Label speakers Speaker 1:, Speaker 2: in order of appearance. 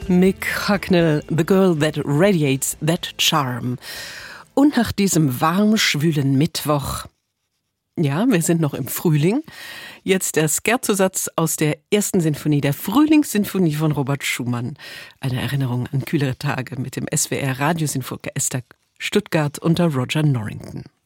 Speaker 1: Mick Hucknall, The Girl That Radiates That Charm. Und nach diesem warm schwülen Mittwoch, ja, wir sind noch im Frühling, jetzt der Scherzo-Satz aus der ersten Sinfonie, der Frühlingssinfonie von Robert Schumann. Eine Erinnerung an kühlere Tage mit dem SWR Radiosinfoorchester Stuttgart unter Roger Norrington.